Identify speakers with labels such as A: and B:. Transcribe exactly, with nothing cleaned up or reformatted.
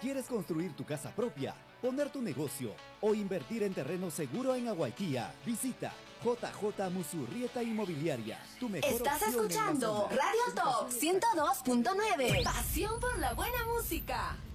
A: ¿Quieres construir tu casa propia, poner tu negocio o invertir en terreno seguro en Aguaitía? Visita J J Musurrieta Inmobiliaria. Tu mejor
B: Estás
A: opción en la
B: escuchando
A: zona.
B: Radio Top ciento dos punto nueve. Pasión por la buena música.